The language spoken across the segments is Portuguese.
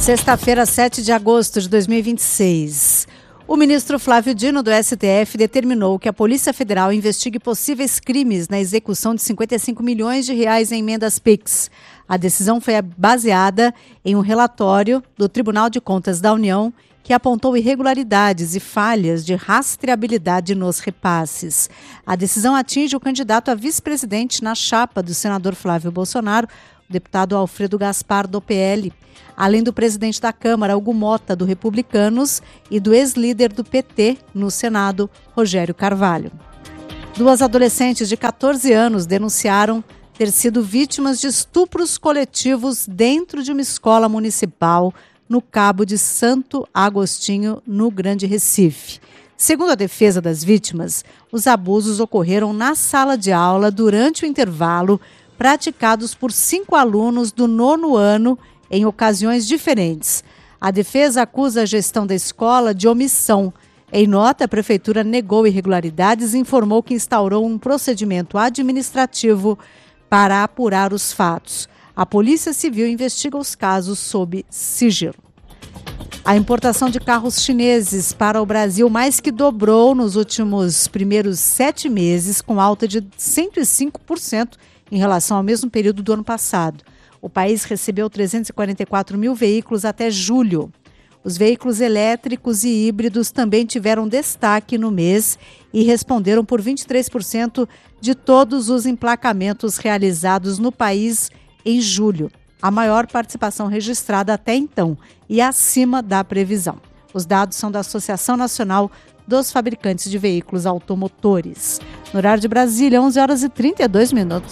Sexta-feira, 7 de agosto de 2026. O ministro Flávio Dino, do STF, determinou que a Polícia Federal investigue possíveis crimes na execução de 55 milhões de reais em emendas PIX. A decisão foi baseada em um relatório do Tribunal de Contas da União que apontou irregularidades e falhas de rastreabilidade nos repasses. A decisão atinge o candidato a vice-presidente na chapa do senador Flávio Bolsonaro, o deputado Alfredo Gaspar, do PL, além do presidente da Câmara, Hugo Mota, do Republicanos, e do ex-líder do PT no Senado, Rogério Carvalho. Duas adolescentes de 14 anos denunciaram ter sido vítimas de estupros coletivos dentro de uma escola municipal no Cabo de Santo Agostinho, no Grande Recife. Segundo a defesa das vítimas, os abusos ocorreram na sala de aula durante o intervalo, praticados por 5 alunos do 9º ano em ocasiões diferentes. A defesa acusa a gestão da escola de omissão. Em nota, a prefeitura negou irregularidades e informou que instaurou um procedimento administrativo para apurar os fatos. A Polícia Civil investiga os casos sob sigilo. A importação de carros chineses para o Brasil mais que dobrou nos últimos primeiros 7 meses, com alta de 105% em relação ao mesmo período do ano passado. O país recebeu 344 mil veículos até julho. Os veículos elétricos e híbridos também tiveram destaque no mês e responderam por 23% de todos os emplacamentos realizados no país em julho, a maior participação registrada até então e acima da previsão. Os dados são da Associação Nacional dos Fabricantes de Veículos Automotores. No horário de Brasília, 11h32.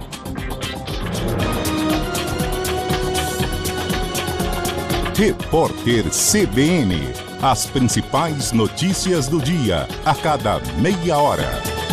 Repórter CBN. As principais notícias do dia, a cada meia hora.